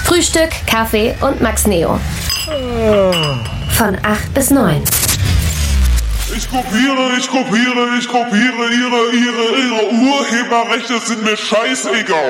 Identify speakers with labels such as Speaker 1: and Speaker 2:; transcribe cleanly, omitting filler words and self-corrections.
Speaker 1: Frühstück, Kaffee und Max Neo. Von 8 bis 9.
Speaker 2: Ich kopiere ihre Urheberrechte sind mir scheißegal.